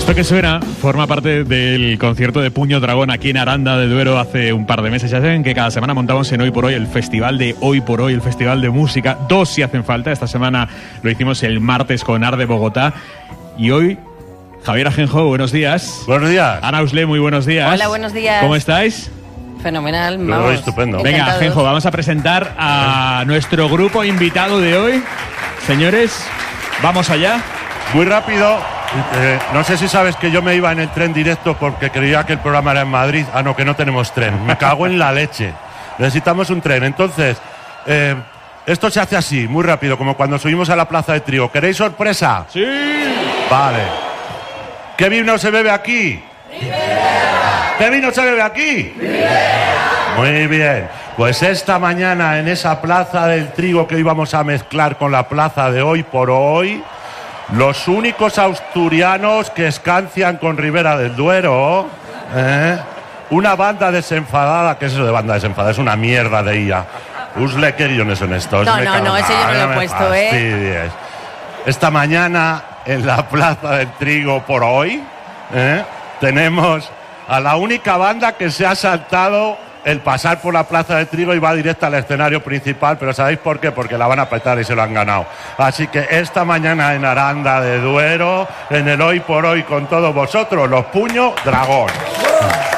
Esto que suena forma parte del concierto de Puño Dragón aquí en Aranda de Duero hace un par de meses. Ya saben que cada semana montamos en Hoy por Hoy el festival de Hoy por Hoy, el festival de música. 2 si hacen falta. Esta semana lo hicimos el martes con Arde Bogotá. Y hoy, Javier Ajenjo, buenos días. Buenos días. Ana Usle, muy buenos días. Hola, buenos días. ¿Cómo estáis? Fenomenal, Lo vamos. voy estupendo. Venga, Encantados. Ajenjo, vamos a presentar a nuestro grupo invitado de hoy. Señores, vamos allá. Muy rápido. No sé si sabes que yo me iba en el tren directo porque creía que el programa era en Madrid. Ah, no, que no tenemos tren. Me cago en la leche. Necesitamos un tren. Entonces, esto se hace así, muy rápido, como cuando subimos a la Plaza de Trigo. ¿Queréis sorpresa? Sí. Vale. ¿Qué vino se bebe aquí? ¿Qué vino se bebe aquí? Muy bien. Pues esta mañana en esa Plaza del Trigo que íbamos a mezclar con la plaza de Hoy por Hoy, los únicos asturianos que escancian con Ribera del Duero, una banda desenfadada. ¿Qué es eso de banda desenfadada? Es una mierda de IA. Usle, ¿qué guiones son estos? No, Me no, cago no, en- ese yo no lo he me puesto, fastidies. Esta mañana en la Plaza del Trigo por Hoy, tenemos a la única banda que se ha saltado el pasar por la Plaza del Trigo y va directa al escenario principal, pero ¿sabéis por qué? Porque la van a petar y se lo han ganado. Así que esta mañana en Aranda de Duero, en el Hoy por Hoy con todos vosotros, los Puño Dragón.